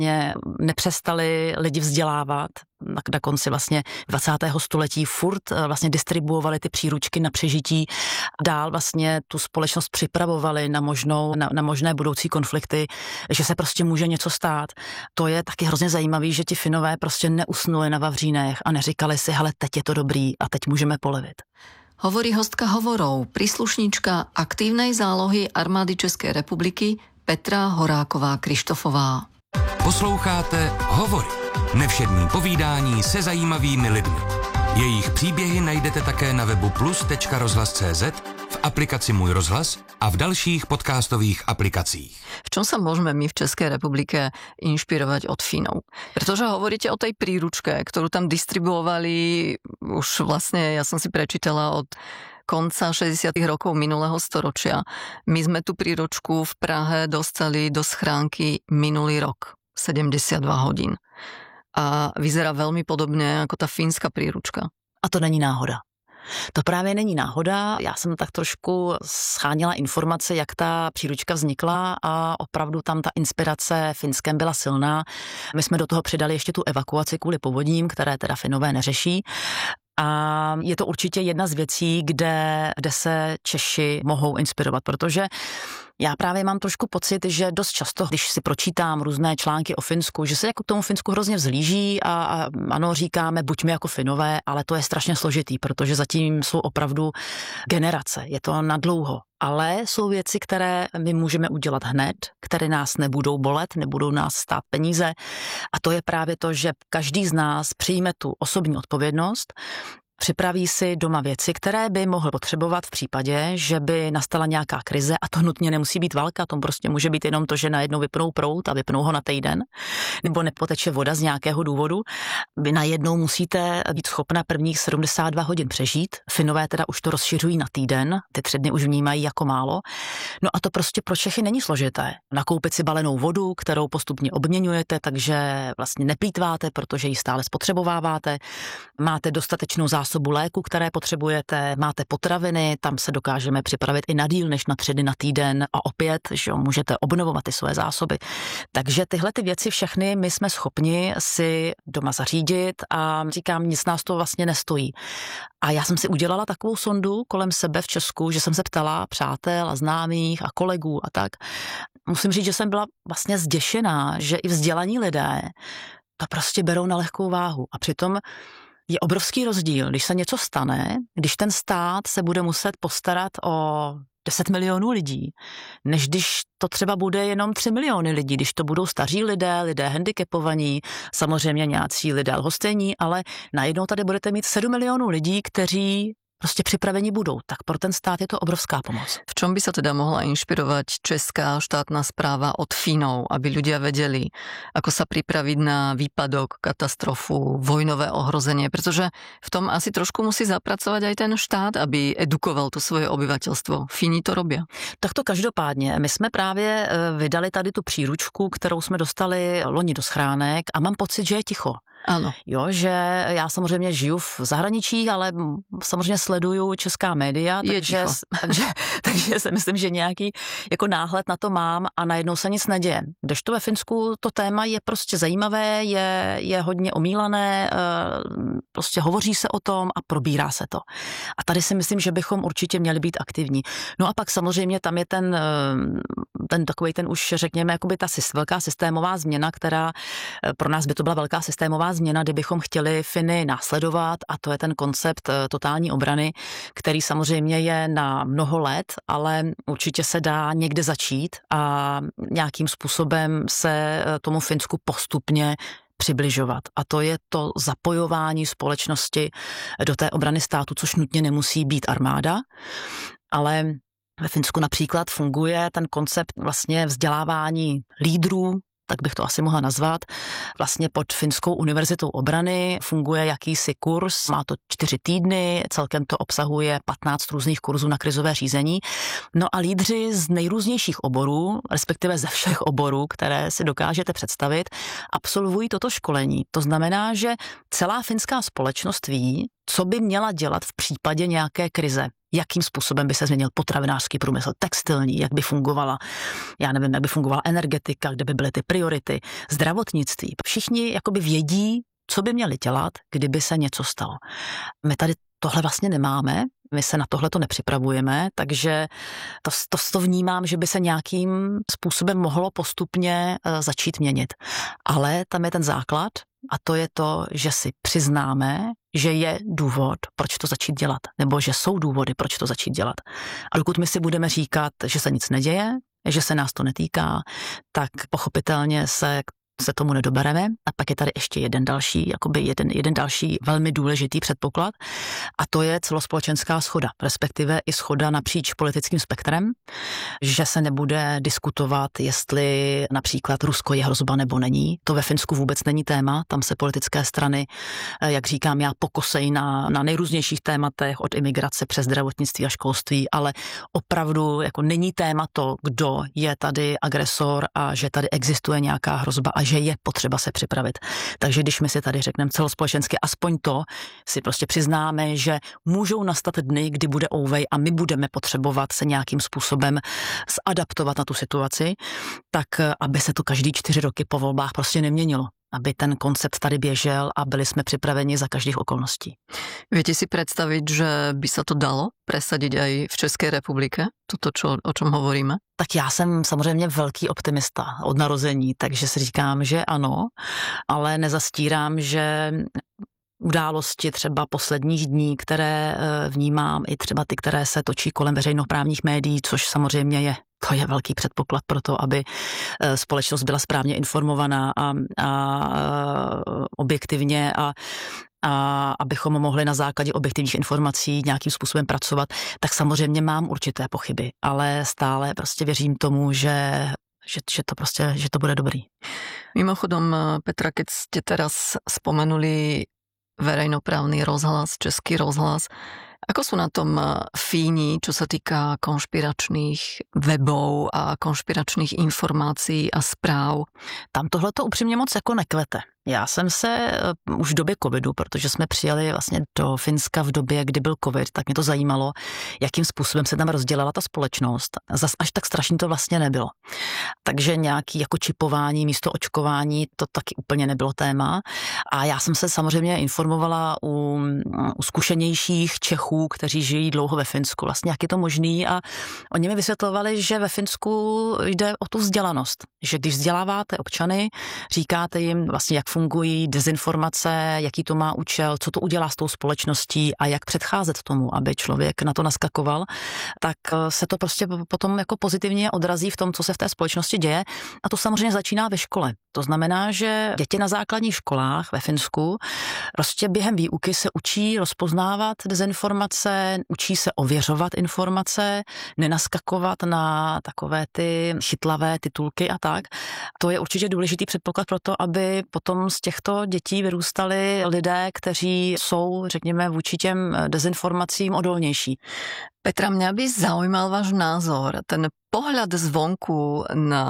nepřestali lidi vzdělávat. Na konci vlastně 20. století furt vlastně distribuovali ty příručky na přežití. Dál vlastně tu společnost připravovali na možné budoucí konflikty, že se prostě může něco stát. To je taky hrozně zajímavý, že ti Finové prostě neusnuli na vavřínech a neříkali si, hele, teď je to dobrý a teď můžeme polevit. Hovorí hostka hovorov, príslušníčka aktívnej zálohy armády České republiky Petra Horáková-Krištofová. Posloucháte Hovory. Nevšední povídání se zajímavými lidmi. Jejich příběhy najdete také na webu plus.rozhlas.cz, v aplikaci Můj rozhlas a v dalších podcastových aplikacích. V čom sa môžeme my v Českej republike inšpirovať od Finov? Pretože hovoríte o tej príručke, ktorú tam distribuovali už vlastne, ja som si prečítala od konca 60. rokov minulého storočia. My sme tú príručku v Prahe dostali do schránky minulý rok, 72 hodín. A vyzerá veľmi podobne ako tá fínska príručka. A to není náhoda. To právě není náhoda. Já jsem tak trošku scháněla informace, jak ta příručka vznikla a opravdu tam ta inspirace Finskem byla silná. My jsme do toho přidali ještě tu evakuaci kvůli povodním, které teda Finové neřeší. A je to určitě jedna z věcí, kde se Češi mohou inspirovat, protože já právě mám trošku pocit, že dost často, když si pročítám různé články o Finsku, že se jako k tomu Finsku hrozně vzlíží a ano, říkáme, buďme jako Finové, ale to je strašně složitý, protože zatím jsou opravdu generace, je to nadlouho. Ale jsou věci, které my můžeme udělat hned, které nás nebudou bolet, nebudou nás stát peníze. A to je právě to, že každý z nás přijme tu osobní odpovědnost, připraví si doma věci, které by mohl potřebovat v případě, že by nastala nějaká krize, a to nutně nemusí být válka, to prostě může být jenom to, že najednou vypnou proud a vypnou ho na týden, nebo nepoteče voda z nějakého důvodu. Vy najednou musíte být schopna prvních 72 hodin přežít. Finové teda už to rozšiřují na týden, ty 3 dny už vnímají jako málo. No a to prostě pro Čechy není složité. Nakoupit si balenou vodu, kterou postupně obměňujete, takže vlastně neplýtváte, protože ji stále spotřebováváte. Máte dostatečnou zásobu léku, které potřebujete, máte potraviny, tam se dokážeme připravit i na díl než na 3 dny na týden a opět, že můžete obnovovat ty své zásoby. Takže tyhle ty věci všechny my jsme schopni si doma zařídit a říkám, nic nás to vlastně nestojí. A já jsem si udělala takovou sondu kolem sebe v Česku, že jsem se ptala přátel a známých a kolegů a tak. Musím říct, že jsem byla vlastně zděšená, že i vzdělaní lidé to prostě berou na lehkou váhu a přitom je obrovský rozdíl, když se něco stane, když ten stát se bude muset postarat o 10 milionů lidí, než když to třeba bude jenom 3 miliony lidí, když to budou staří lidé handicapovaní, samozřejmě nějací lidé lhostejní, ale najednou tady budete mít 7 milionů lidí, kteří prostě připravení budou, tak pro ten stát je to obrovská pomoc. V čom by sa teda mohla inšpirovať česká štátna správa od Fínov, aby ľudia vedeli, ako sa pripraviť na výpadok, katastrofu, vojnové ohrozenie, pretože v tom asi trošku musí zapracovať aj ten štát, aby edukoval to svoje obyvateľstvo. Fíni to robia. Tak to každopádně. My jsme právě vydali tady tu příručku, kterou jsme dostali loni do schránek a mám pocit, že je ticho. Ano. Jo, že já samozřejmě žiju v zahraničí, ale samozřejmě sleduju česká média, takže si myslím, že nějaký jako náhled na to mám a najednou se nic neděje. Kdežto ve Finsku to téma je prostě zajímavé, je hodně omílané, prostě hovoří se o tom a probírá se to. A tady si myslím, že bychom určitě měli být aktivní. No a pak samozřejmě tam je ten takovej ten už řekněme jakoby ta velká systémová změna, která pro nás by to byla velká systémová změna, kdybychom chtěli Finy následovat, a to je ten koncept totální obrany, který samozřejmě je na mnoho let, ale určitě se dá někde začít a nějakým způsobem se tomu Finsku postupně přibližovat. A to je to zapojování společnosti do té obrany státu, což nutně nemusí být armáda, ale ve Finsku například funguje ten koncept vlastně vzdělávání lídrů, tak bych to asi mohla nazvat. Vlastně pod Finskou univerzitou obrany funguje jakýsi kurz, má to 4 týdny, celkem to obsahuje 15 různých kurzů na krizové řízení. No a lídři z nejrůznějších oborů, respektive ze všech oborů, které si dokážete představit, absolvují toto školení. To znamená, že celá finská společnost ví, co by měla dělat v případě nějaké krize. jakým způsobem by se změnil potravinářský průmysl, textilní, jak by fungovala, já nevím, jak by fungovala energetika, kde by byly ty priority, zdravotnictví. Všichni jakoby vědí, co by měli dělat, kdyby se něco stalo. My tady tohle vlastně nemáme, my se na tohle to nepřipravujeme, takže to vnímám, že by se nějakým způsobem mohlo postupně začít měnit. Ale tam je ten základ a to je to, že si přiznáme, že je důvod, proč to začít dělat, nebo že jsou důvody, proč to začít dělat. A dokud my si budeme říkat, že se nic neděje, že se nás to netýká, tak pochopitelně se tomu nedobereme. A pak je tady ještě jeden další velmi důležitý předpoklad a to je celospolečenská shoda, respektive i shoda napříč politickým spektrem, že se nebude diskutovat, jestli například Rusko je hrozba nebo není. To ve Finsku vůbec není téma, tam se politické strany, jak říkám já, pokosejí na nejrůznějších tématech od imigrace přes zdravotnictví a školství, ale opravdu jako není téma to, kdo je tady agresor a že tady existuje nějaká hrozba a že je potřeba se připravit. Takže když my si tady řekneme celospolečensky, aspoň to si prostě přiznáme, že můžou nastat dny, kdy bude ouvej a my budeme potřebovat se nějakým způsobem zadaptovat na tu situaci, tak aby se to každý 4 roky po volbách prostě neměnilo. Aby ten koncept tady běžel a byli jsme připraveni za každých okolností. Viete si predstaviť, že by sa to dalo presadiť aj v Českej republike? Toto, o čom hovoríme? Tak já jsem samozřejmě velký optimista od narození, takže si říkám, že ano, ale nezastírám, že události třeba posledních dní, které vnímám, i třeba ty, které se točí kolem veřejnoprávních médií, což samozřejmě to je velký předpoklad pro to, aby společnost byla správně informovaná a objektivně a abychom mohli na základě objektivních informací nějakým způsobem pracovat, tak samozřejmě mám určité pochyby, ale stále prostě věřím tomu, že to bude dobrý. Mimochodom, Petra, keď ste teraz spomenuli verejnoprávny rozhlas, Český rozhlas, ako sú na tom Fíni, čo sa týka konšpiračných webov a konšpiračných informácií a správ? Tam tohleto upřímně moc jako nekvete. Já jsem se už v době covidu, protože jsme přijeli vlastně do Finska v době, kdy byl covid, tak mě to zajímalo, jakým způsobem se tam rozdělala ta společnost. Zas až tak strašně to vlastně nebylo. Takže nějaký jako čipování místo očkování, to taky úplně nebylo téma. A já jsem se samozřejmě informovala u zkušenějších Čechů, kteří žijí dlouho ve Finsku. Vlastně jak je to možný a oni mi vysvětlovali, že ve Finsku jde o tu vzdělanost. Že když vzděláváte občany, říkáte jim vlastně, jak fungují dezinformace, jaký to má účel, co to udělá s tou společností a jak předcházet tomu, aby člověk na to naskakoval, tak se to prostě potom jako pozitivně odrazí v tom, co se v té společnosti děje. A to samozřejmě začíná ve škole. To znamená, že děti na základních školách ve Finsku prostě během výuky se učí rozpoznávat dezinformace, učí se ověřovat informace, nenaskakovat na takové ty chytlavé titulky a tak. To je určitě důležitý předpoklad pro to, aby potom z těchto dětí vyrůstali lidé, kteří jsou, řekněme, vůči těm dezinformacím odolnější. Petra, mňa by zaujímal váš názor, ten pohľad zvonku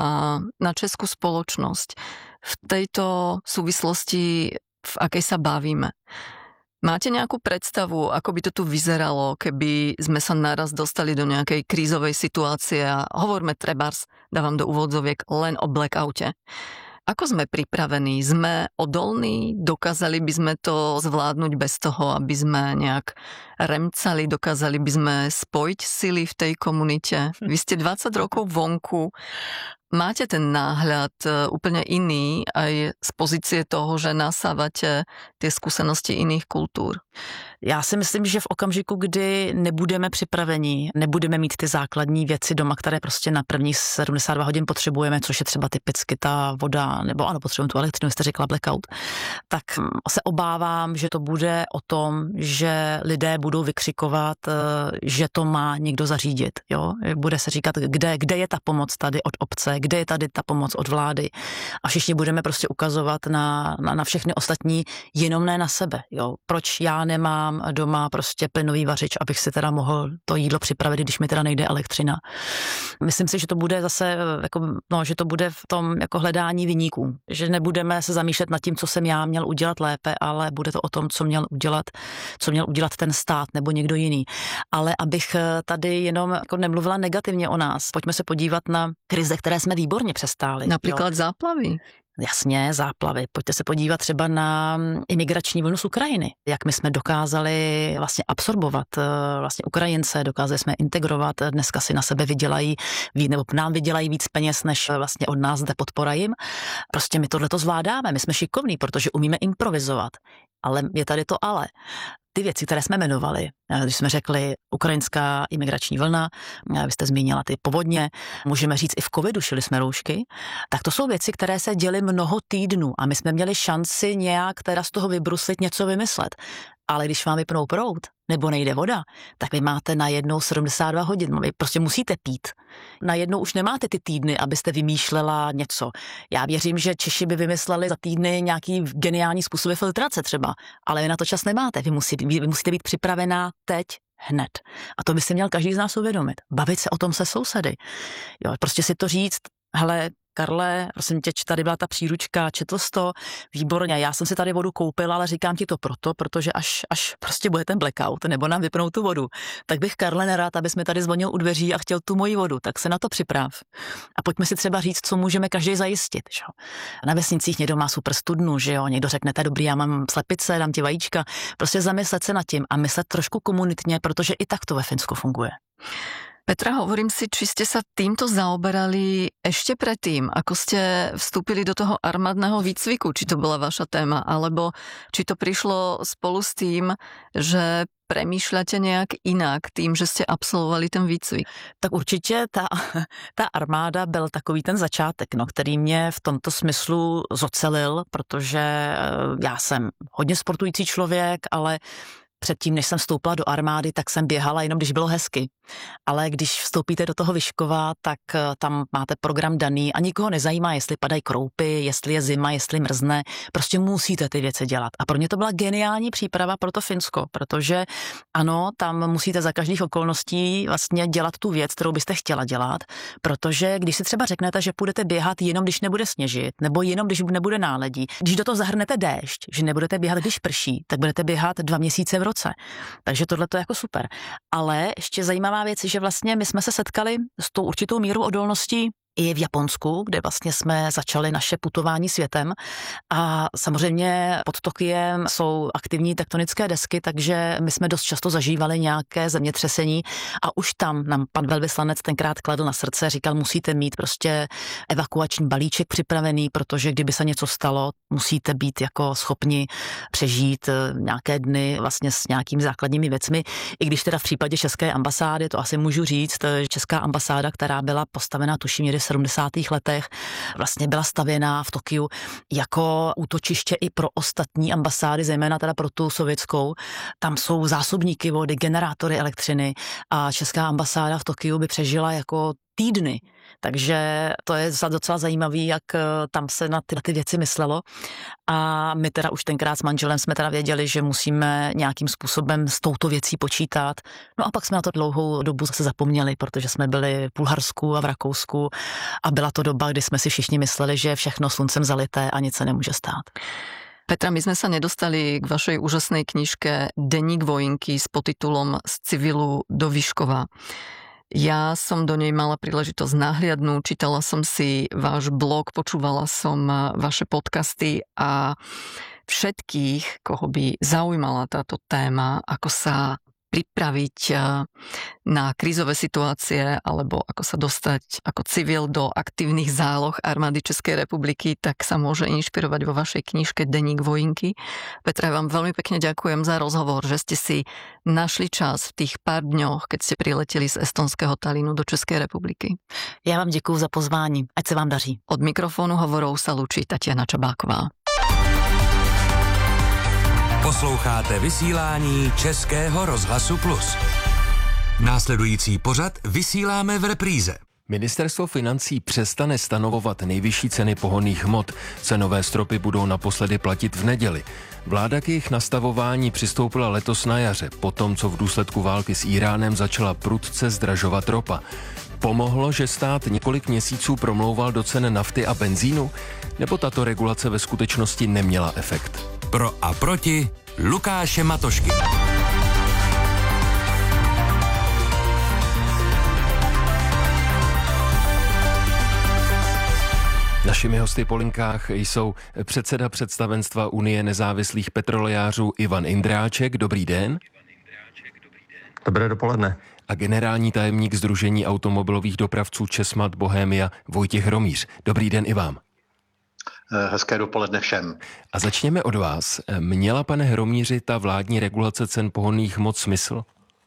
na českú spoločnosť v tejto súvislosti, v akej sa bavíme. Máte nejakú predstavu, ako by to tu vyzeralo, keby sme sa naraz dostali do nejakej krízovej situácie a hovorme trebárs, dávam do úvodzoviek, len o blackoute. Ako sme pripravení? Sme odolní? Dokázali by sme to zvládnuť bez toho, aby sme nejak remcali? Dokázali by sme spojiť sily v tej komunite? Vy ste 20 rokov vonku. Máte ten náhľad úplne iný aj z pozície toho, že nasávate tie skúsenosti iných kultúr? Já si myslím, že v okamžiku, kdy nebudeme připraveni, nebudeme mít ty základní věci doma, které prostě na prvních 72 hodin potřebujeme, což je třeba typicky ta voda, nebo ano, potřebujeme tu elektřinu, jste řekla blackout, tak se obávám, že to bude o tom, že lidé budou vykřikovat, že to má někdo zařídit. Jo? Bude se říkat, kde je ta pomoc tady od obce, kde je tady ta pomoc od vlády a všichni budeme prostě ukazovat na všechny ostatní, jenom ne na sebe. Jo? Proč já já nemám doma prostě plynový vařič, abych si teda mohl to jídlo připravit, když mi teda nejde elektřina. Myslím si, že to bude zase, že to bude v tom jako hledání viníků, že nebudeme se zamýšlet nad tím, co jsem já měl udělat lépe, ale bude to o tom, co měl udělat ten stát nebo někdo jiný. Ale abych tady jenom jako nemluvila negativně o nás, pojďme se podívat na krize, které jsme výborně přestáli. Například záplavy. Jasně, záplavy. Pojďte se podívat třeba na imigrační vlnu z Ukrajiny. Jak my jsme dokázali vlastně absorbovat vlastně Ukrajince, dokázali jsme integrovat, dneska si na sebe vydělají, nebo nám vydělají víc peněz, než vlastně od nás jde podpora jim. Prostě my tohleto zvládáme, my jsme šikovní, protože umíme improvizovat. Ale je tady to ale. Ty věci, které jsme jmenovali, když jsme řekli ukrajinská imigrační vlna, vy jste zmínila ty povodně, můžeme říct i v covidu šili jsme roušky, tak to jsou věci, které se děly mnoho týdnů a my jsme měli šanci nějak teda z toho vybruslit, něco vymyslet. Ale když vám vypnou proud, nebo nejde voda, tak vy máte najednou 72 hodin. Vy prostě musíte pít. Najednou už nemáte ty týdny, abyste vymýšlela něco. Já věřím, že Češi by vymysleli za týdny nějaký geniální způsoby filtrace třeba, ale vy na to čas nemáte. Vy musíte být připravená teď, hned. A to by si měl každý z nás uvědomit. Bavit se o tom se sousedy. Jo, prostě si to říct, hele, Karle, prosím tě, tady byla ta příručka, četl jsi to, výborně, já jsem si tady vodu koupila, ale říkám ti to protože až prostě bude ten blackout, nebo nám vypnou tu vodu, tak bych, Karle, nerád, abys mi tady zvonil u dveří a chtěl tu moji vodu, tak se na to připrav. A pojďme si třeba říct, co můžeme každý zajistit. Že? Na vesnicích někdo má super studnu, že jo, někdo řeknete, dobrý, já mám slepice, dám ti vajíčka, prostě zamyslet se nad tím a myslet trošku komunitně, protože i tak to ve Finsku funguje. Petra, hovorím si, či ste sa týmto zaoberali ešte predtým, ako ste vstúpili do toho armádneho výcviku, či to bola vaša téma, alebo či to prišlo spolu s tým, že premýšľate nejak inak tým, že ste absolvovali ten výcvik? Tak určitě ta armáda byl takový ten začátek, který mě v tomto smyslu zocelil, protože já jsem hodně sportující člověk, ale předtím, než jsem vstoupila do armády, tak jsem běhala jenom, když bylo hezky. Ale když vstoupíte do toho Vyškova, tak tam máte program daný a nikoho nezajímá, jestli padají kroupy, jestli je zima, jestli mrzne. Prostě musíte ty věci dělat. A pro mě to byla geniální příprava pro to Finsko, protože ano, tam musíte za každých okolností vlastně dělat tu věc, kterou byste chtěla dělat, protože když si třeba řeknete, že půjdete běhat jenom, když nebude sněžit, nebo jenom, když nebude náledí, když do toho zahrnete déšť, že nebudete běhat, když prší, tak budete běhat 2 měsíce v roce. Takže tohle to je jako super. Ale ještě zajímavá věc, že vlastně my jsme se setkali s tou určitou mírou odolností i v Japonsku, kde vlastně jsme začali naše putování světem a samozřejmě pod Tokiem jsou aktivní tektonické desky, takže my jsme dost často zažívali nějaké zemětřesení a už tam nám pan velvyslanec tenkrát kladl na srdce, říkal, musíte mít prostě evakuační balíček připravený, protože kdyby se něco stalo, musíte být jako schopni přežít nějaké dny vlastně s nějakými základními věcmi, i když teda v případě české ambasády, to asi můžu říct, česká ambasáda, která byla postavena tuším v 70. letech, vlastně byla stavěná v Tokiu jako útočiště i pro ostatní ambasády, zejména teda pro tu sovětskou. Tam jsou zásobníky vody, generátory elektřiny a česká ambasáda v Tokiu by přežila jako týdny. Takže to je docela zajímavý, jak tam se na ty věci myslelo. A my teda už tenkrát s manželem jsme teda věděli, že musíme nějakým způsobem s touto věcí počítat. No a pak jsme na to dlouhou dobu zase zapomněli, protože jsme byli v Bulharsku a v Rakousku a byla to doba, kdy jsme si všichni mysleli, že je všechno sluncem zalité a nic se nemůže stát. Petra, my sme sa nedostali k vašej úžasnej knižke Deník vojinky s podtitulom Z civilu do Vyškova. Ja som do nej mala príležitosť nahliadnúť, čítala som si váš blog, počúvala som vaše podcasty a všetkých, koho by zaujímala táto téma, ako sa pripraviť na krízové situácie alebo ako sa dostať ako civil do aktívnych záloh armády Českej republiky, tak sa môže inšpirovať vo vašej knižke Deník vojinky. Petra, vám veľmi pekne ďakujem za rozhovor, že ste si našli čas v tých pár dňoch, keď ste prileteli z estonského Tallinnu do Českej republiky. Ja vám děkuju za pozvání. Ať se vám daří. Od mikrofónu hovorov sa lúči Tatiana Čabáková. Posloucháte vysílání Českého rozhlasu Plus. Následující pořad vysíláme v repríze. Ministerstvo financí přestane stanovovat nejvyšší ceny pohonných hmot. Cenové stropy budou naposledy platit v neděli. Vláda k jejich nastavování přistoupila letos na jaře, potom co v důsledku války s Íránem začala prudce zdražovat ropa. Pomohlo, že stát několik měsíců promlouval do cen nafty a benzínu? Nebo tato regulace ve skutečnosti neměla efekt? Pro a proti Lukáše Matošky. Našimi hosty po linkách jsou předseda představenstva Unie nezávislých petrolejářů Ivan Indráček. Dobrý den. Dobré dopoledne. A generální tajemník Sdružení automobilových dopravců Česmad Bohemia Vojtěch Hromýř. Dobrý den i vám. Hezké dopoledne všem. A začněme od vás. Měla, pane Hromýři, ta vládní regulace cen pohonných hmot smysl?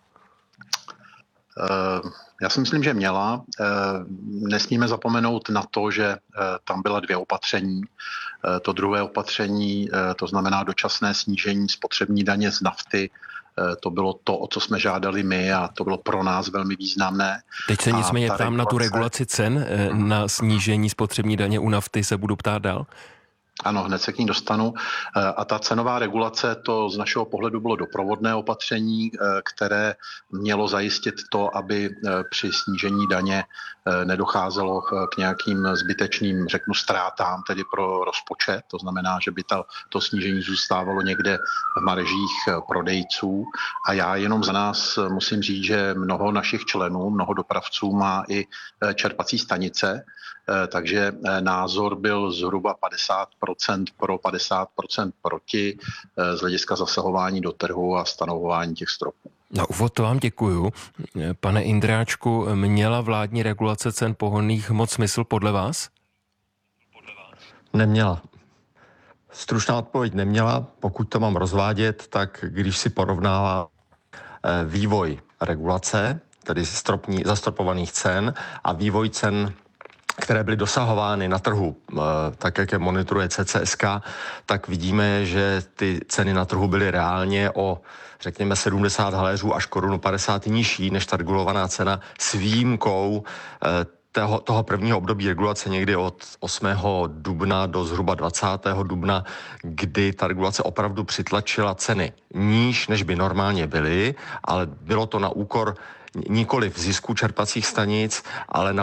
Já si myslím, že měla. Nesmíme zapomenout na to, že tam byla 2 opatření. To druhé opatření, to znamená dočasné snížení spotřební daně z nafty, to bylo to, o co jsme žádali my a to bylo pro nás velmi významné. Teď se nicméně ptám na tu regulaci cen, na snížení spotřební daně u nafty se budu ptát dál. Ano, hned se k ní dostanu. A ta cenová regulace, to z našeho pohledu bylo doprovodné opatření, které mělo zajistit to, aby při snížení daně nedocházelo k nějakým zbytečným, ztrátám, tedy pro rozpočet. To znamená, že by to snížení zůstávalo někde v maržích prodejců. A já jenom za nás musím říct, že mnoho našich členů, mnoho dopravců má i čerpací stanice, takže názor byl zhruba 50% pro, 50% proti z hlediska zasahování do trhu a stanovování těch stropů. Na úvod to vám děkuju. Pane Indráčku, měla vládní regulace cen pohonných hmot smysl podle vás? Neměla. Stručná odpověď neměla. Pokud to mám rozvádět, tak když si porovnává vývoj regulace, tedy zastropovaných cen a vývoj cen, které byly dosahovány na trhu, tak jak je monitoruje CCSK, tak vidíme, že ty ceny na trhu byly reálně o, řekněme, 70 haléřů až korunu 50 nižší než ta regulovaná cena s výjimkou toho prvního období regulace někdy od 8. dubna do zhruba 20. dubna, kdy ta regulace opravdu přitlačila ceny níž, než by normálně byly, ale bylo to na úkor nikoli v zisku čerpacích stanic, ale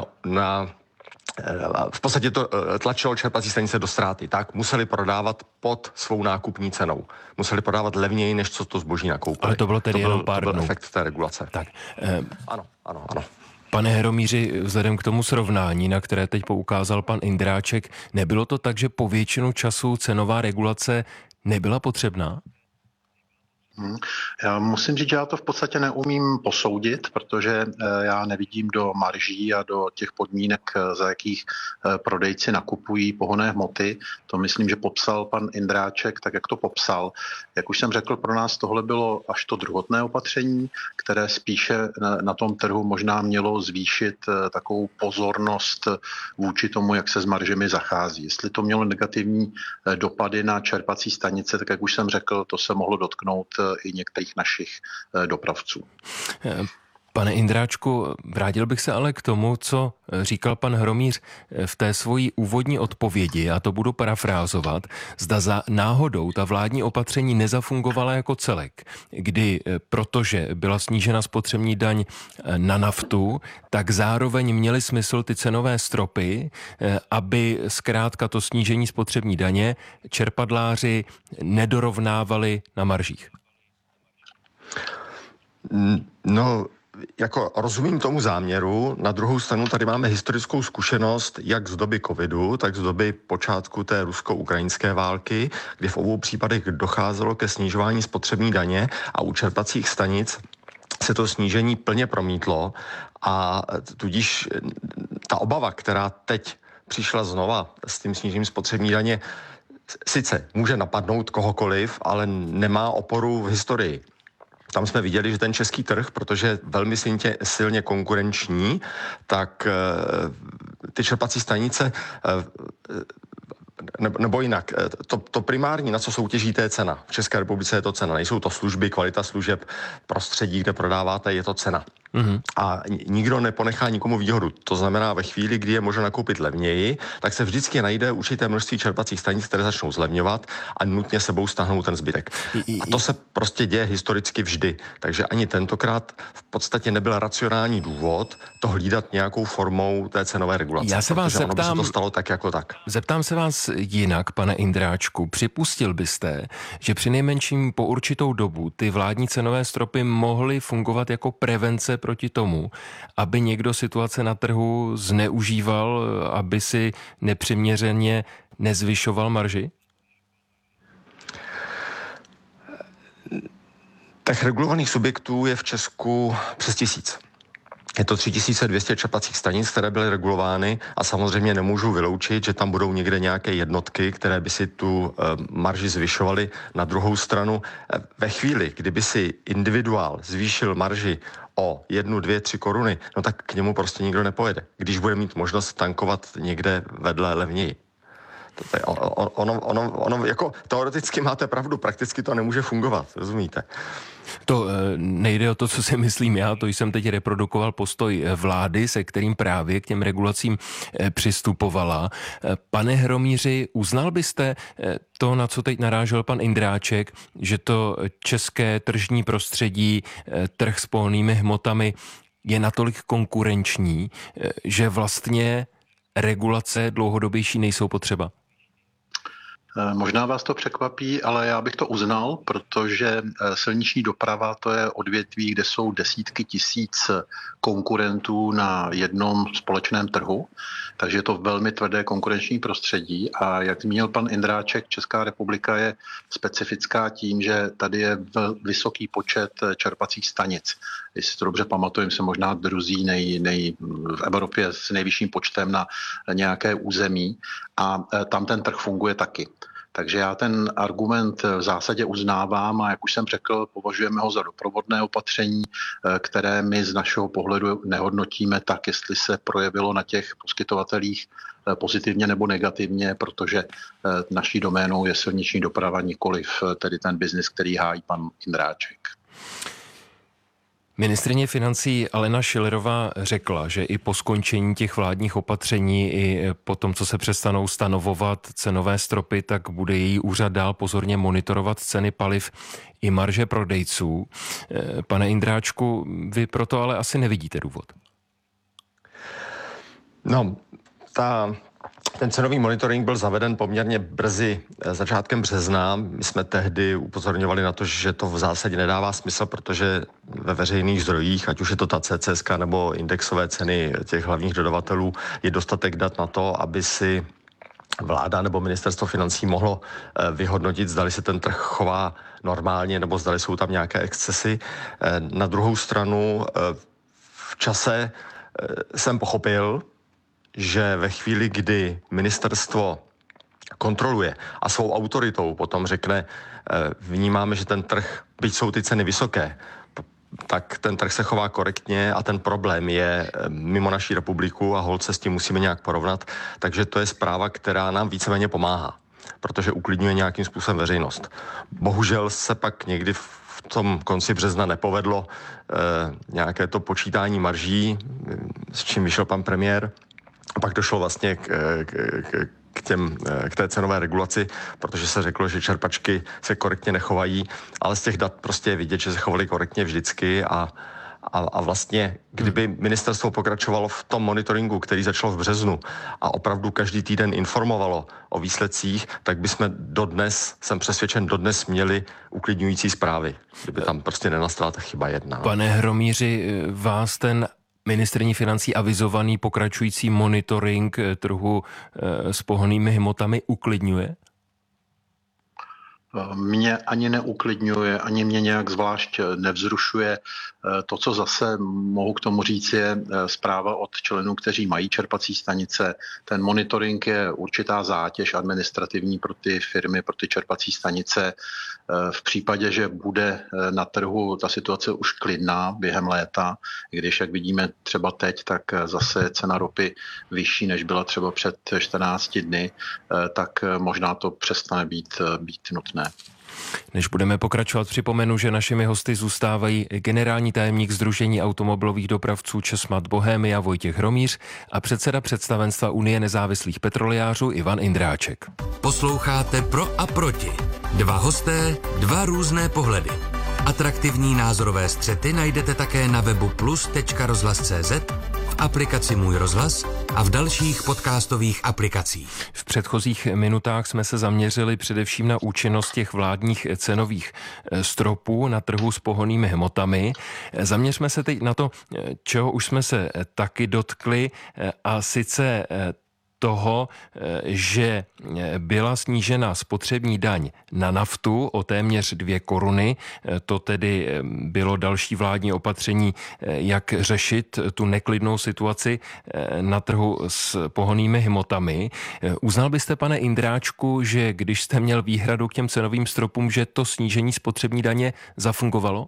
v podstatě to tlačilo čerpací stanice do ztráty. Tak museli prodávat pod svou nákupní cenou. Museli prodávat levněji, než co to zboží nakoupili. Ale to bylo tedy jenom pár dnů. To byl efekt té regulace. Tak. Ano. Pane Hromýři, vzhledem k tomu srovnání, na které teď poukázal pan Indráček, nebylo to tak, že po většinu času cenová regulace nebyla potřebná? Já musím říct, že já to v podstatě neumím posoudit, protože já nevidím do marží a do těch podmínek, za jakých prodejci nakupují pohonné hmoty. To myslím, že popsal pan Indráček tak, jak to popsal. Jak už jsem řekl, pro nás tohle bylo až to druhotné opatření, které spíše na tom trhu možná mělo zvýšit takovou pozornost vůči tomu, jak se s maržemi zachází. Jestli to mělo negativní dopady na čerpací stanice, tak jak už jsem řekl, to se mohlo dotknout i některých našich dopravců. Pane Indráčku, vrátil bych se ale k tomu, co říkal pan Hromýř v té svojí úvodní odpovědi, já to budu parafrázovat, zda za náhodou ta vládní opatření nezafungovala jako celek, kdy protože byla snížena spotřební daň na naftu, tak zároveň měly smysl ty cenové stropy, aby zkrátka to snížení spotřební daně čerpadláři nedorovnávali na maržích. No, jako rozumím tomu záměru, na druhou stranu tady máme historickou zkušenost jak z doby covidu, tak z doby počátku té rusko-ukrajinské války, kdy v obou případech docházelo ke snižování spotřební daně a u čerpacích stanic se to snížení plně promítlo a tudíž ta obava, která teď přišla znova s tím snížením spotřební daně, sice může napadnout kohokoliv, ale nemá oporu v historii. Tam jsme viděli, že ten český trh, protože je velmi silně konkurenční, tak ty čerpací stanice, nebo jinak, to primární, na co soutěží, to je cena. V České republice je to cena, nejsou to služby, kvalita služeb, prostředí, kde prodáváte, je to cena. A nikdo neponechá nikomu výhodu. To znamená, ve chvíli, kdy je možno nakoupit levněji, tak se vždycky najde určité množství čerpacích stanic, které začnou zlevňovat a nutně sebou stáhnou ten zbytek. A to se prostě děje historicky vždy. Takže ani tentokrát v podstatě nebyl racionální důvod to hlídat nějakou formou té cenové regulace. Já se vás zeptám, to stalo tak jako tak. Zeptám se vás jinak, pane Indráčku. Připustil byste, že přinejmenším po určitou dobu ty vládní cenové stropy mohly fungovat jako prevence proti tomu, aby někdo situace na trhu zneužíval, aby si nepřiměřeně nezvyšoval marži? Těch regulovaných subjektů je v Česku přes 1000. Je to 3200 čerpacích stanic, které byly regulovány a samozřejmě nemůžu vyloučit, že tam budou někde nějaké jednotky, které by si tu marži zvyšovaly. Na druhou stranu, ve chvíli, kdyby si individuál zvýšil marži o 1, 2, 3 koruny, no tak k němu prostě nikdo nepojede, když bude mít možnost tankovat někde vedle levněji. Ono jako teoreticky máte pravdu, prakticky to nemůže fungovat, rozumíte? To nejde o to, co si myslím já, to jsem teď reprodukoval postoj vlády, se kterým právě k těm regulacím přistupovala. Pane Hromíři, uznal byste to, na co teď narážel pan Indráček, že to české tržní prostředí, trh s pohonnými hmotami je natolik konkurenční, že vlastně regulace dlouhodobější nejsou potřeba? Možná vás to překvapí, ale já bych to uznal, protože silniční doprava to je odvětví, kde jsou desítky tisíc konkurentů na jednom společném trhu, takže je to velmi tvrdé konkurenční prostředí a jak zmínil pan Indráček, Česká republika je specifická tím, že tady je vysoký počet čerpacích stanic. Jestli to dobře pamatujeme, se možná druzí v Evropě s nejvyšším počtem na nějaké území a tam ten trh funguje taky. Takže já ten argument v zásadě uznávám a jak už jsem řekl, považujeme ho za doprovodné opatření, které my z našeho pohledu nehodnotíme tak, jestli se projevilo na těch poskytovatelích pozitivně nebo negativně, protože naší doménou je silniční doprava, nikoliv tedy ten biznis, který hájí pan Indráček. Ministryně financí Alena Schillerová řekla, že i po skončení těch vládních opatření, i po tom, co se přestanou stanovovat cenové stropy, tak bude její úřad dál pozorně monitorovat ceny paliv i marže prodejců. Pane Indráčku, vy proto ale asi nevidíte důvod. No, ten cenový monitoring byl zaveden poměrně brzy začátkem března. My jsme tehdy upozorňovali na to, že to v zásadě nedává smysl, protože ve veřejných zdrojích, ať už je to ta CCSK nebo indexové ceny těch hlavních dodavatelů, je dostatek dat na to, aby si vláda nebo ministerstvo financí mohlo vyhodnotit, zdali se ten trh chová normálně nebo zdali jsou tam nějaké excesy. Na druhou stranu v čase jsem pochopil, že ve chvíli, kdy ministerstvo kontroluje a svou autoritou potom řekne, vnímáme, že ten trh, byť jsou ty ceny vysoké, tak ten trh se chová korektně a ten problém je mimo naší republiku a holt se s tím musíme nějak porovnat. Takže to je zpráva, která nám víceméně pomáhá, protože uklidňuje nějakým způsobem veřejnost. Bohužel se pak někdy v tom konci března nepovedlo nějaké to počítání marží, s čím vyšel pan premiér. A pak došlo vlastně k té cenové regulaci, protože se řeklo, že čerpačky se korektně nechovají, ale z těch dat prostě je vidět, že se chovaly korektně vždycky a vlastně, kdyby ministerstvo pokračovalo v tom monitoringu, který začal v březnu a opravdu každý týden informovalo o výsledcích, tak bychom jsem přesvědčen, dodnes měli uklidňující zprávy, kdyby tam prostě nenastala ta chyba jedna. No. Pane Hromíři, vás ten ministryní financí avizovaný pokračující monitoring trhu s pohonnými hmotami uklidňuje? Mě ani neuklidňuje, ani mě nějak zvlášť nevzrušuje. To, co zase mohu k tomu říct, je zpráva od členů, kteří mají čerpací stanice. Ten monitoring je určitá zátěž administrativní pro ty firmy, pro ty čerpací stanice. V případě, že bude na trhu ta situace už klidná během léta, když, jak vidíme třeba teď, tak zase cena ropy vyšší, než byla třeba před 14 dny, tak možná to přestane být nutné. nevyhnutné. Než budeme pokračovat, připomenu, že našimi hosty zůstávají generální tajemník Sdružení automobilových dopravců Česmad Bohemia Vojtěch Hromýř a předseda představenstva Unie nezávislých petrolejářů Ivan Indráček. Posloucháte Pro a proti. Dva hosté, dva různé pohledy. Atraktivní názorové střety najdete také na webu plus.rozhlas.cz, v aplikaci Můj rozhlas a v dalších podcastových aplikacích. V předchozích minutách jsme se zaměřili především na účinnost těch vládních cenových stropů na trhu s pohonnými hmotami. Zaměřme se teď na to, čeho už jsme se taky dotkli, a sice toho, že byla snížena spotřební daň na naftu o téměř 2 koruny. To tedy bylo další vládní opatření, jak řešit tu neklidnou situaci na trhu s pohonnými hmotami. Uznal byste, pane Indráčku, že když jste měl výhradu k těm cenovým stropům, že to snížení spotřební daně zafungovalo?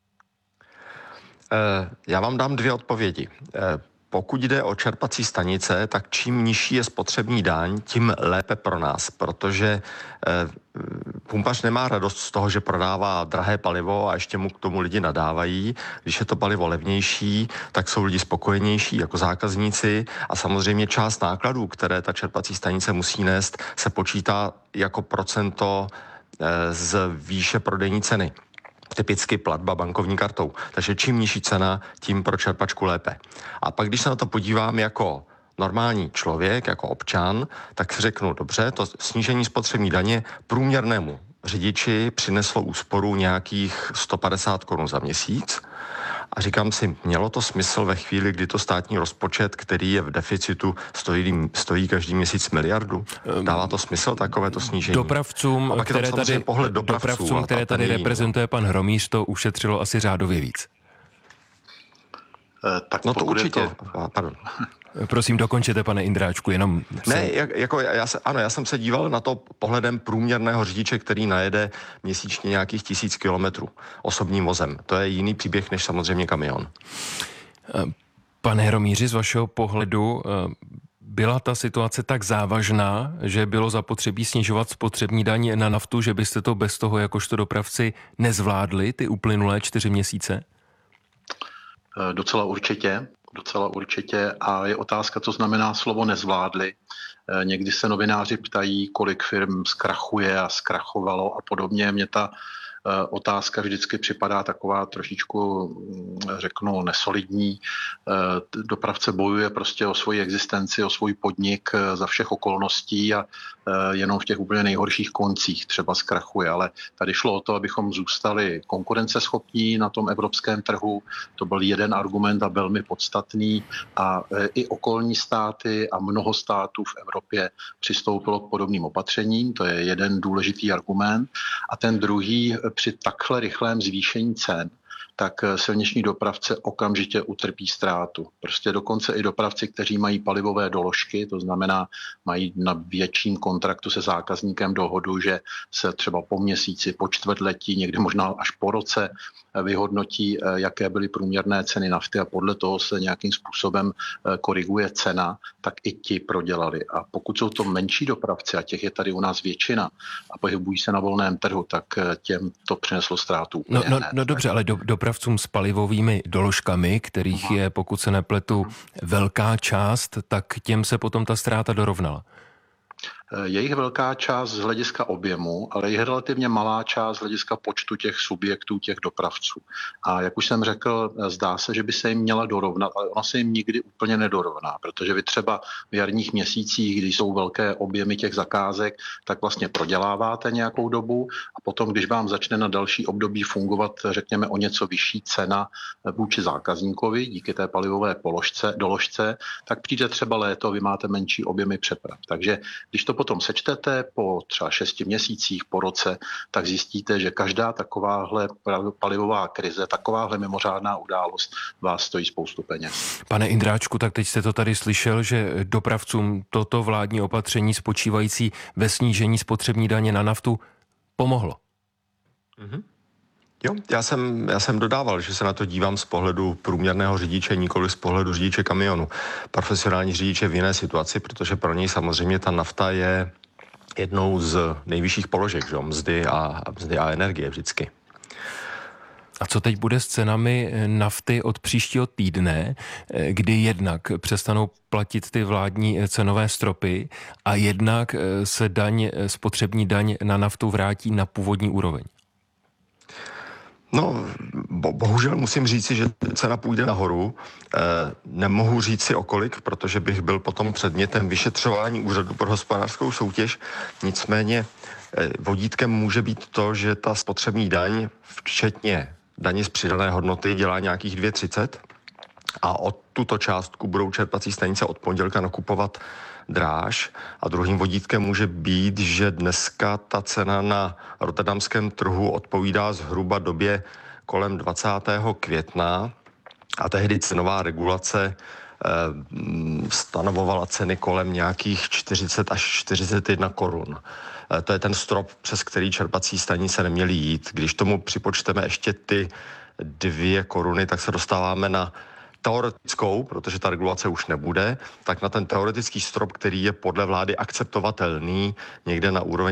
Já vám dám 2 odpovědi. Pokud jde o čerpací stanice, tak čím nižší je spotřební daň, tím lépe pro nás, protože pumpař nemá radost z toho, že prodává drahé palivo a ještě mu k tomu lidi nadávají. Když je to palivo levnější, tak jsou lidi spokojenější jako zákazníci a samozřejmě část nákladů, které ta čerpací stanice musí nést, se počítá jako procento z výše prodejní ceny. Typicky platba bankovní kartou. Takže čím nižší cena, tím pro čerpačku lépe. A pak, když se na to podívám jako normální člověk, jako občan, tak si řeknu, dobře, to snížení spotřební daně průměrnému řidiči přineslo úsporu nějakých 150 korun za měsíc. A říkám si, mělo to smysl ve chvíli, kdy to státní rozpočet, který je v deficitu, stojí každý měsíc miliardu? Dává to smysl, takovéto snížení? Dopravcům, které tady reprezentuje pan Hromýř, to ušetřilo asi řádově víc. Tak no to určitě. Pardon. Prosím, dokončete, pane Indráčku, jenom... Ne, já jsem se díval na to pohledem průměrného řidiče, který najede měsíčně nějakých 1000 kilometrů osobním vozem. To je jiný příběh než samozřejmě kamion. Pane Hromýři, z vašeho pohledu byla ta situace tak závažná, že bylo zapotřebí snižovat spotřební daň na naftu, že byste to bez toho jakožto dopravci nezvládli ty uplynulé 4 měsíce? Docela určitě a je otázka, co znamená slovo nezvládli. Někdy se novináři ptají, kolik firm zkrachuje a zkrachovalo a podobně. Mně ta otázka vždycky připadá taková trošičku, řeknu, nesolidní. Dopravce bojuje prostě o svoji existenci, o svůj podnik za všech okolností a jenom v těch úplně nejhorších koncích třeba zkrachuje. Ale tady šlo o to, abychom zůstali konkurenceschopní na tom evropském trhu. To byl jeden argument a velmi podstatný. A i okolní státy a mnoho států v Evropě přistoupilo k podobným opatřením. To je jeden důležitý argument. A ten druhý, při takhle rychlém zvýšení cen, tak silniční dopravce okamžitě utrpí ztrátu. Prostě dokonce i dopravci, kteří mají palivové doložky, to znamená, mají na větším kontraktu se zákazníkem dohodu, že se třeba po měsíci, po čtvrtletí, někdy možná až po roce vyhodnotí, jaké byly průměrné ceny nafty a podle toho se nějakým způsobem koriguje cena, tak i ti prodělali. A pokud jsou to menší dopravci, a těch je tady u nás většina, a pohybují se na volném trhu, tak těm to přineslo ztrátu. No dobře, ale dopravcům s palivovými doložkami, kterých je, pokud se nepletu, velká část, tak těm se potom ta ztráta dorovnala. Je jich velká část z hlediska objemu, ale je relativně malá část z hlediska počtu těch subjektů, těch dopravců. A jak už jsem řekl, zdá se, že by se jim měla dorovnat, ale ona se jim nikdy úplně nedorovná, protože vy třeba v jarních měsících, kdy jsou velké objemy těch zakázek, tak vlastně proděláváte nějakou dobu a potom, když vám začne na další období fungovat, řekněme, o něco vyšší cena vůči zákazníkovi díky té palivové doložce, tak přijde třeba léto, vy máte menší objemy přeprav. Takže když to potom sečtete po třeba 6 měsících, po roce, tak zjistíte, že každá takováhle palivová krize, takováhle mimořádná událost vás stojí spoustu peněz. Pane Indráčku, tak teď jste to tady slyšel, že dopravcům toto vládní opatření spočívající ve snížení spotřební daně na naftu pomohlo. Mhm. Jo, já jsem dodával, že se na to dívám z pohledu průměrného řidiče, nikoli z pohledu řidiče kamionu. Profesionální řidič je v jiné situaci, protože pro něj samozřejmě ta nafta je jednou z nejvyšších položek, že? Mzdy a energie vždycky. A co teď bude s cenami nafty od příštího týdne, kdy jednak přestanou platit ty vládní cenové stropy a jednak se spotřební daň na naftu vrátí na původní úroveň? No, bohužel musím říci, že cena půjde nahoru. Nemohu říci o kolik, protože bych byl potom předmětem vyšetřování Úřadu pro hospodářskou soutěž. Nicméně vodítkem může být to, že ta spotřební daň, včetně daně z přidané hodnoty, dělá nějakých 2,30 a o tuto částku budou čerpací stanice od pondělka nakupovat dráž. A druhým vodítkem může být, že dneska ta cena na rotterdamském trhu odpovídá zhruba době kolem 20. května a tehdy cenová regulace stanovovala ceny kolem nějakých 40 až 41 korun. To je ten strop, přes který čerpací stanice neměly jít. Když tomu připočteme ještě ty 2 koruny, tak se dostáváme na teoretickou, protože ta regulace už nebude, tak na ten teoretický strop, který je podle vlády akceptovatelný někde na úroveň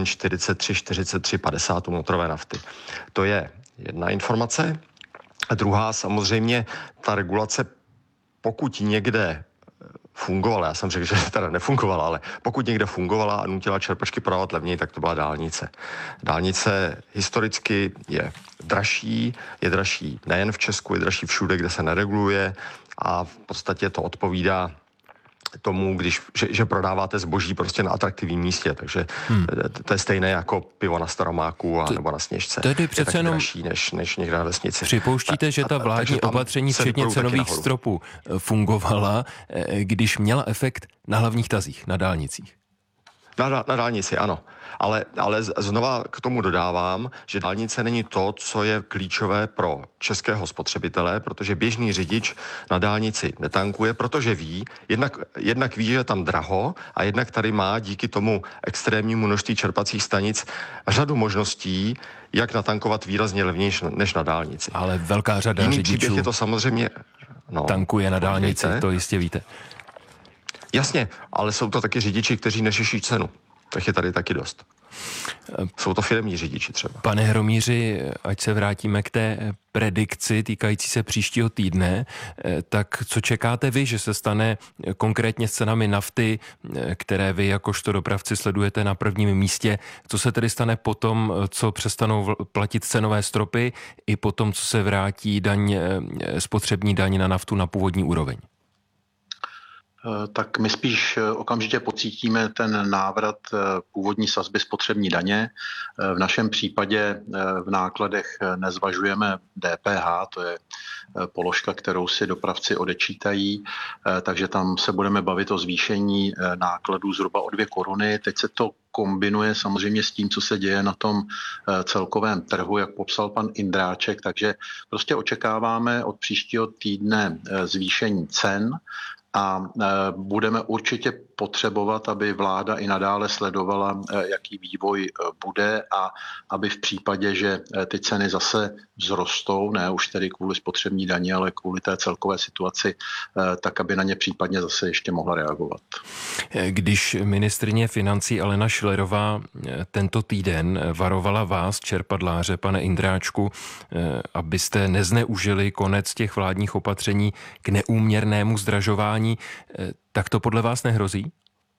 43-50 u motorové nafty. To je jedna informace. A druhá, samozřejmě, ta regulace, pokud někde fungovala, já jsem řekl, že teda nefungovala, ale pokud někde fungovala a nutila čerpačky prodávat levněji, tak to byla dálnice. Dálnice historicky je dražší nejen v Česku, je dražší všude, kde se nereguluje a v podstatě to odpovídá tomu, že prodáváte zboží prostě na atraktivním místě, takže to je stejné jako pivo na Staromáku nebo na Sněžce. Tedy přece jenom dražší než někde na vesnici. Připouštíte, že ta vládní opatření, včetně cenových stropů, fungovala, když měla efekt na hlavních tazích, na dálnicích? Na dálnici, ano. Ale znova k tomu dodávám, že dálnice není to, co je klíčové pro českého spotřebitele, protože běžný řidič na dálnici netankuje, protože ví, jednak ví, že je tam draho a jednak tady má díky tomu extrémnímu množství čerpacích stanic řadu možností, jak natankovat výrazně levnější než na dálnici. Ale velká řada Jiný řidičů příběh je to samozřejmě, tankuje na dálnici, to jistě víte. Jasně, ale jsou to taky řidiči, kteří neřeší cenu. Tak je tady taky dost. Jsou to firemní řidiči třeba. Pane Hromýři, ať se vrátíme k té predikci týkající se příštího týdne, tak co čekáte vy, že se stane konkrétně s cenami nafty, které vy jakožto dopravci sledujete na prvním místě? Co se tedy stane potom, co přestanou platit cenové stropy i potom, co se vrátí spotřební daň na naftu na původní úroveň? Tak my spíš okamžitě pocítíme ten návrat původní sazby spotřební daně. V našem případě v nákladech nezvažujeme DPH, to je položka, kterou si dopravci odečítají, takže tam se budeme bavit o zvýšení nákladů zhruba o 2 koruny. Teď se to kombinuje samozřejmě s tím, co se děje na tom celkovém trhu, jak popsal pan Indráček, takže prostě očekáváme od příštího týdne zvýšení cen, a budeme určitě potřebovat, aby vláda i nadále sledovala, jaký vývoj bude a aby v případě, že ty ceny zase vzrostou, ne už tedy kvůli spotřební daní, ale kvůli té celkové situaci, tak aby na ně případně zase ještě mohla reagovat. Když ministryně financí Alena Schillerová tento týden varovala vás, čerpadláře, pane Indráčku, abyste nezneužili konec těch vládních opatření k neúměrnému zdražování, tak to podle vás nehrozí?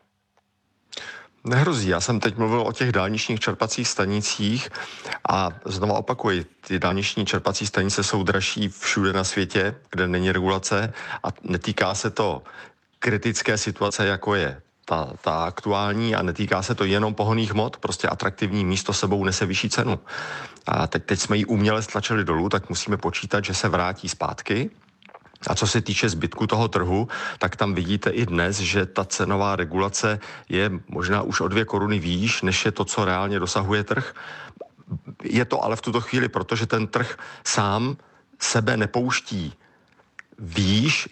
Nehrozí. Já jsem teď mluvil o těch dálničních čerpacích stanicích a znovu opakuji, ty dálniční čerpací stanice jsou dražší všude na světě, kde není regulace a netýká se to kritické situace, jako je ta aktuální a netýká se to jenom pohonných hmot, prostě atraktivní místo sebou nese vyšší cenu. A teď jsme ji uměle stlačili dolů, tak musíme počítat, že se vrátí zpátky. A co se týče zbytku toho trhu, tak tam vidíte i dnes, že ta cenová regulace je možná už o 2 koruny výš, než je to, co reálně dosahuje trh. Je to ale v tuto chvíli, protože ten trh sám sebe nepouští výš,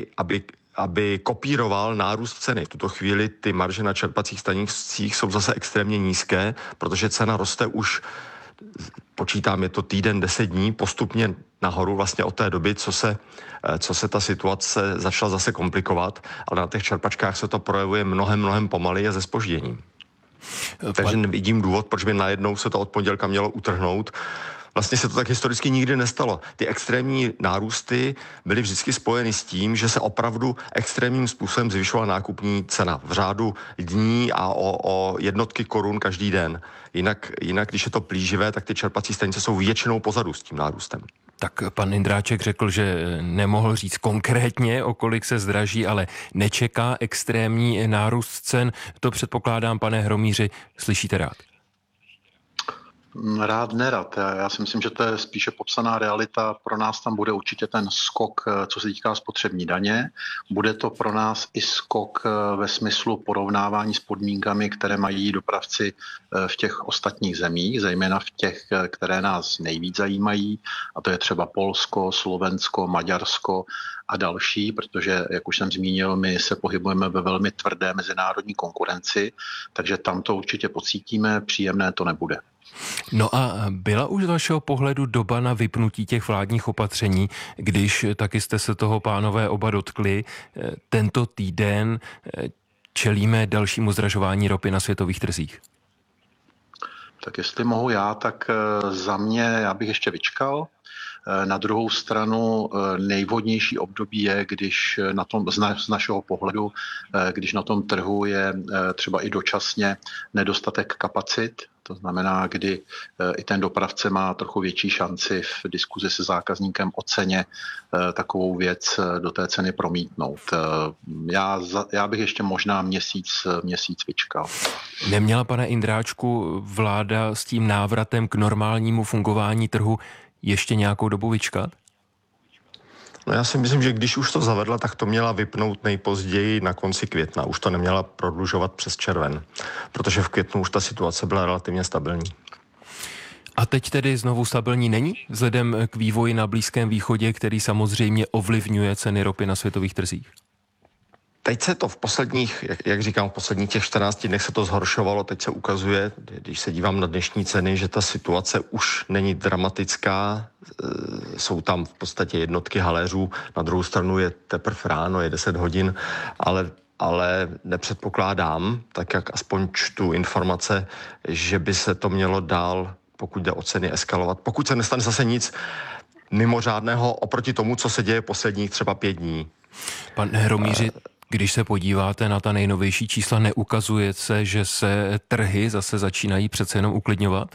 aby kopíroval nárůst ceny. V tuto chvíli ty marže na čerpacích stanicích jsou zase extrémně nízké, protože cena roste už, počítám, je to týden, 10 dní, postupně nahoru vlastně od té doby, co se ta situace začala zase komplikovat, ale na těch čerpačkách se to projevuje mnohem pomaleji a se zpožděním. Takže nevidím důvod, proč by najednou se to od pondělka mělo utrhnout. Vlastně se to tak historicky nikdy nestalo. Ty extrémní nárůsty byly vždycky spojeny s tím, že se opravdu extrémním způsobem zvyšovala nákupní cena v řádu dní a o jednotky korun každý den. Jinak, když je to plíživé, tak ty čerpací stanice jsou většinou pozadu s tím nárůstem. Tak pan Indráček řekl, že nemohl říct konkrétně, o kolik se zdraží, ale nečeká extrémní nárůst cen. To předpokládám, pane Hromýři, slyšíte rád? Rád, nerad. Já si myslím, že to je spíše popsaná realita. Pro nás tam bude určitě ten skok, co se týká spotřební daně. Bude to pro nás i skok ve smyslu porovnávání s podmínkami, které mají dopravci v těch ostatních zemích, zejména v těch, které nás nejvíc zajímají, a to je třeba Polsko, Slovensko, Maďarsko a další, protože, jak už jsem zmínil, my se pohybujeme ve velmi tvrdé mezinárodní konkurenci, takže tam to určitě pocítíme, příjemné to nebude. No a byla už z vašeho pohledu doba na vypnutí těch vládních opatření, když taky jste se toho, pánové, oba dotkli? Tento týden čelíme dalšímu zdražování ropy na světových trzích. Tak jestli mohu já, tak za mě já bych ještě vyčkal. Na druhou stranu nejvhodnější období je, když na tom, z našeho pohledu, když na tom trhu je třeba i dočasně nedostatek kapacit. To znamená, kdy i ten dopravce má trochu větší šanci v diskuzi se zákazníkem o ceně takovou věc do té ceny promítnout. Já bych ještě možná měsíc vyčkal. Neměla, pane Indráčku, vláda s tím návratem k normálnímu fungování trhu ještě nějakou dobu vyčkat? No já si myslím, že když už to zavedla, tak to měla vypnout nejpozději na konci května. Už to neměla prodlužovat přes červen, protože v květnu už ta situace byla relativně stabilní. A teď tedy znovu stabilní není? Vzhledem k vývoji na Blízkém východě, který samozřejmě ovlivňuje ceny ropy na světových trzích? Teď se to v posledních, jak říkám, v posledních těch 14 dnech se to zhoršovalo. Teď se ukazuje, když se dívám na dnešní ceny, že ta situace už není dramatická. Jsou tam v podstatě jednotky haléřů. Na druhou stranu je teprve ráno, je 10 hodin, ale nepředpokládám, tak jak aspoň čtu informace, že by se to mělo dál, pokud jde o ceny, eskalovat. Pokud se nestane zase nic mimořádného oproti tomu, co se děje posledních třeba 5 dní. Pan Hromýři, když se podíváte na ta nejnovější čísla, neukazuje se, že se trhy zase začínají přece jenom uklidňovat?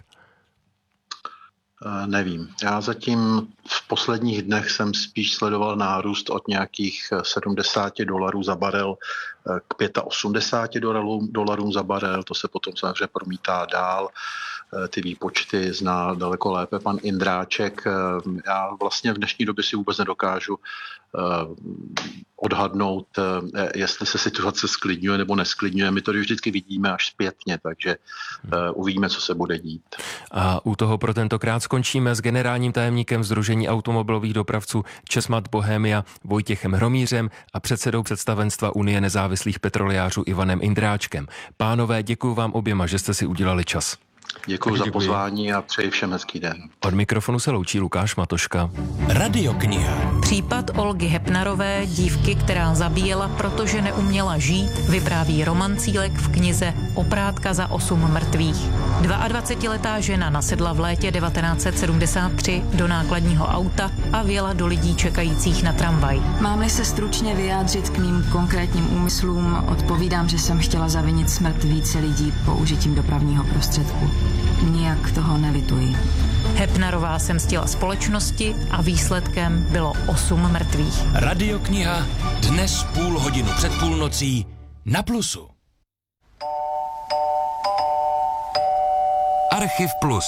Nevím. Já zatím v posledních dnech jsem spíš sledoval nárůst od nějakých $70 za barel k $85 za barel. To se potom samozřejmě promítá dál. Ty výpočty zná daleko lépe pan Indráček. Já vlastně v dnešní době si vůbec nedokážu odhadnout, jestli se situace sklidňuje nebo nesklidňuje. My to vždycky vidíme až zpětně, takže uvidíme, co se bude dít. A u toho pro tentokrát skončíme s generálním tajemníkem Sdružení automobilových dopravců Česmat Bohemia Vojtěchem Hromýřem a předsedou představenstva Unie nezávislých petroliářů Ivanem Indráčkem. Pánové, děkuji vám oběma, že jste si udělali čas. Děkuji za pozvání a přeji všem hezký den. Od mikrofonu se loučí Lukáš Matoška. Radiokniha. Případ Olgy Hepnarové, dívky, která zabíjela, protože neuměla žít, vypráví Roman Cílek v knize Oprátka za 8 mrtvých. 22letá žena nasedla v létě 1973 do nákladního auta a vjela do lidí čekajících na tramvaj. Mám-li se stručně vyjádřit k mým konkrétním úmyslům, odpovídám, že jsem chtěla zavinit smrt více lidí použitím dopravního prostředku. Nijak toho nelituji. Hepnarová se mstila společnosti a výsledkem bylo 8 mrtvých. Radiokniha dnes 0,5 hodiny před půlnocí na Plusu. Archiv Plus.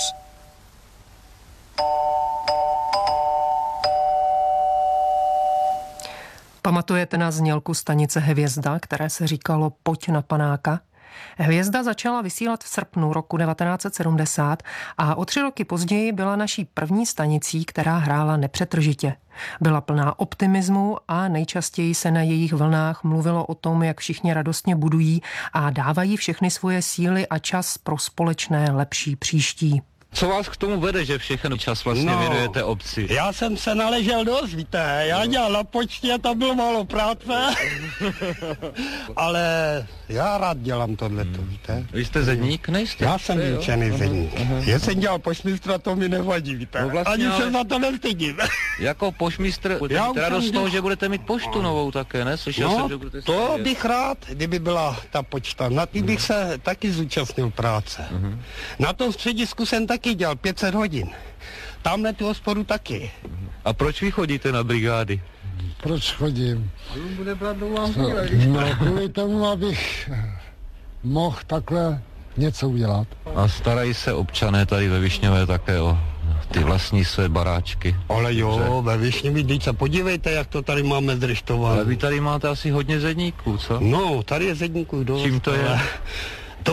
Pamatujete na znělku stanice Hvězda, které se říkalo Pojď na panáka? Hvězda začala vysílat v srpnu roku 1970 a o 3 roky později byla naší první stanicí, která hrála nepřetržitě. Byla plná optimismu a nejčastěji se na jejich vlnách mluvilo o tom, jak všichni radostně budují a dávají všechny svoje síly a čas pro společné lepší příští. Co vás k tomu vede, že všechno čas vlastně věnujete obci? Já jsem se naležel dost, víte, já dělal na počtě, tam bylo málo práce, ale já rád dělám tohleto, víte. Vy jste zedník, nejste? Já jsem vyučený zedník. Jestli jsem dělal pošmistra, to mi nevadí, víte, no vlastně, ani se za to nestydím. Jako pošmistr, budete radost z toho, že budete mít poštu novou také, ne? Slyšel jsem, že budete to bych rád, kdyby byla ta počta, na ty bych se taky zúčastnil práce. Na tom středisku jsem taky dělal 500 hodin. Tamhle tu hospodu taky. A proč vy chodíte na brigády? Proč chodím? No, kvůli tomu, abych mohl takhle něco udělat. A starají se občané tady ve Višňové také o ty vlastní své baráčky? Ale jo, ve Višňově, teď se podívejte, jak to tady máme zdreštovat. Ale vy tady máte asi hodně zedníků, co? No, tady je zedníků dost. Čím to je?